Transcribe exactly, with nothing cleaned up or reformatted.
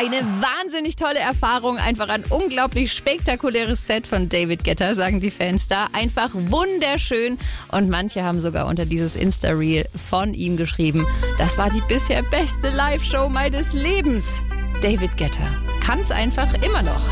eine wahnsinnig tolle Erfahrung. Einfach ein unglaublich spektakuläres Set von David Guetta, sagen die Fans da. Einfach wunderschön. Und manche haben sogar unter dieses Insta-Reel von ihm geschrieben, das war die bisher beste Live-Show meines Lebens. David Guetta kann's einfach immer noch.